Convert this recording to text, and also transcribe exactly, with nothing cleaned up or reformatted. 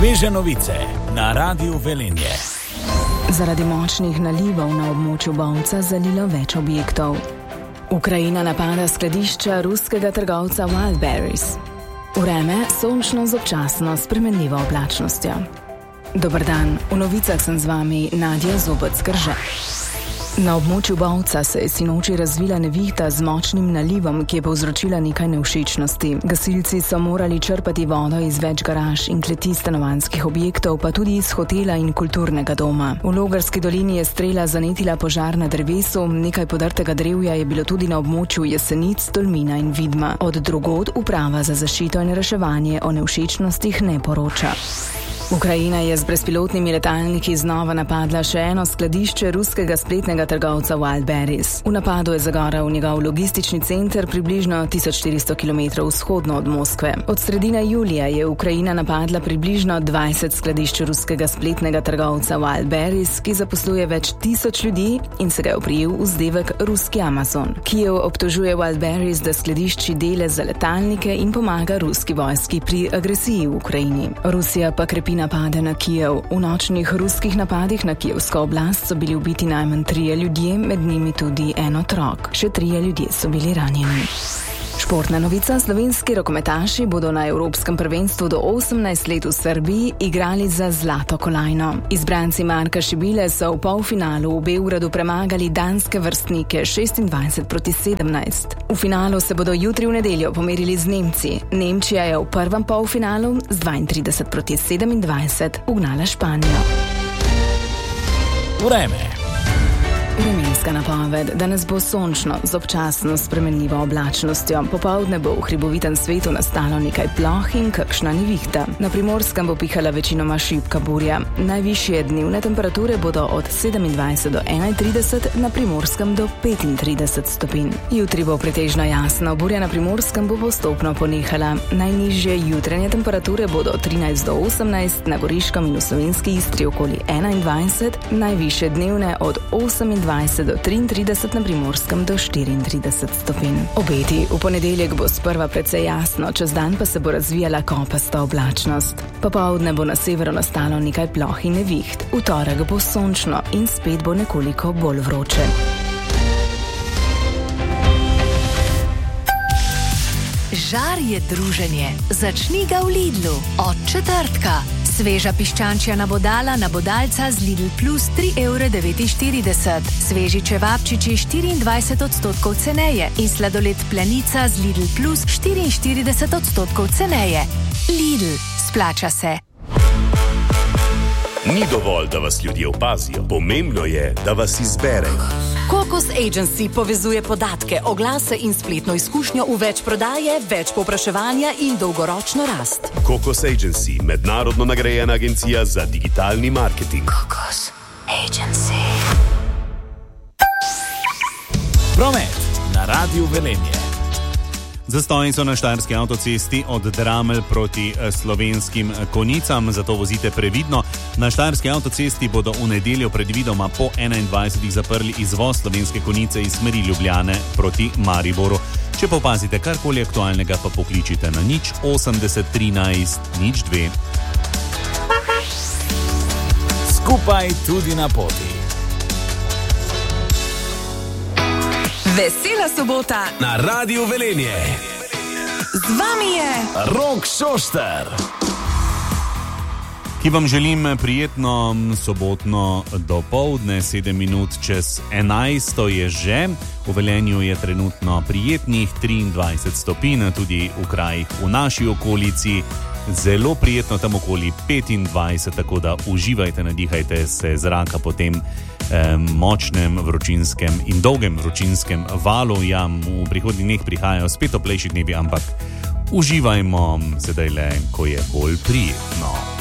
Sveže novice na Radiu Velenje. Zaradi močnih nalivov na območju Bovca zalilo več objektov. Ukrajina napada skladišča ruskega trgovca Wildberries. Vreme sončno z občasno spremenljivo oblačnostjo. Dober dan, v novicah sem z vami Nadja Zobec-Krže. Na območju Bovca se je sinoči razvila nevihta z močnim nalivom, ki je povzročila nekaj nevšečnosti. Gasilci so morali črpati vodo iz več garaž in kleti stanovanjskih objektov, pa tudi iz hotela in kulturnega doma. V Logarski dolini je strela zanetila požar na drevesu, nekaj podrtega drevja je bilo tudi na območju Jesenic, Tolmina in Vidma. Od drugod uprava za zaščito in reševanje o nevšečnostih ne poroča. Ukrajina je z brezpilotnimi letalniki znova napadla še eno skladišče ruskega spletnega trgovca Wildberries. V napadu je zagorel njegov logistični center približno tisoč štiristo kilometrov vzhodno od Moskve. Od sredine julija je Ukrajina napadla približno dvajset skladišč ruskega spletnega trgovca Wildberries, ki zaposluje več tisoč ljudi in se ga je oprijel vzdevek ruski Amazon. Kijev obtožuje Wildberries, da skladišči dele za letalnike in pomaga ruski vojski pri agresiji v Ukrajini. Rusija pa krepi napade na Kijev. V nočnih ruskih napadih na kijevsko oblast so bili ubiti najmanj trije ljudje, med njimi tudi en otrok. Še trije ljudje so bili ranjeni. Športna novica: slovenski rokometaši bodo na Evropskem prvenstvu do osemnajst let v Srbiji igrali za zlato kolajno. Izbranci Marka Šibile so v polfinalu v Beogradu premagali danske vrstnike šestindvajset proti sedemnajst. V finalu se bodo jutri v nedeljo pomerili z Nemci. Nemčija je v prvem polfinalu z dvaintrideset proti sedemindvajset ugnala Španijo. Vreme. Vremenska napoved: danes bo sončno z občasno spremenljivo oblačnostjo. Popoldne bo v hribovitem svetu nastalo nekaj ploh in kakšna nevihta. Na Primorskem bo pihala večinoma šibka burja. Najvišje dnevne temperature bodo od sedemindvajset do enaintrideset, na Primorskem do petintrideset stopinj. Jutri bo pretežno jasno, burja na Primorskem bo postopno ponehala. Najnižje jutranje temperature bodo od trinajst do osemnajst, na Goriškem in v Slovenski Istri okoli enaindvajset, najvišje dnevne od osemindvajset do triintrideset, na Primorskem do štiriintrideset stopinj. Obeti: v ponedeljek bo sprva precej jasno, čez dan pa se bo razvijala kopasta oblačnost. Popoldne bo na severu nastalo nekaj ploh in neviht. V torek bo sončno in spet bo nekoliko bolj vroče. Žar je druženje. Začni ga v Lidlu. Od četrtka. Sveža piščančja nabodala nabodalca z Lidl Plus tri evre devetinštirideset. Sveži čevapčiči štiriindvajset odstotkov ceneje in sladoled Planica z Lidl Plus štiriinštirideset odstotkov ceneje. Lidl, splača se. Ni dovolj, da vas ljudje opazijo. Pomembno je, da vas izberejo. Kokos Agency povezuje podatke, oglase in spletno izkušnjo v več prodaje, več povpraševanja in dolgoročno rast. Kokos Agency, mednarodno nagrajena agencija za digitalni marketing. Kokos Agency. Promet na Radiu Velenje. Zastoji so na štajerski avtocesti od Dramelj proti Slovenskim Konjicam, zato vozite previdno. Na štajerski avtocesti bodo v nedeljo predvidoma po enaindvajsetih zaprli izvoz Slovenske Konjice iz smeri Ljubljane proti Mariboru. Če pa opazite karkoli aktualnega, pa pokličite na nič osemdeset trinajst nič dve. Skupaj tudi na poti. Vesela sobota Na Radiu Velenje. z vami je Rok Šošter, ki vam želim prijetno sobotno dopoldne. Sedem minut čez enajsto je že. V Velenju je trenutno prijetnih triindvajset stopinj, tudi v krajih v naši okolici zelo prijetno, tam okoli petindvajset, tako da uživajte, nadihajte se zraka po tem eh, močnem vročinskem in dolgem vročinskem valu. Ja, v prihodnjih dneh prihajajo spet toplejši dnevi, ampak uživajmo sedaj le, ko je bolj prijetno.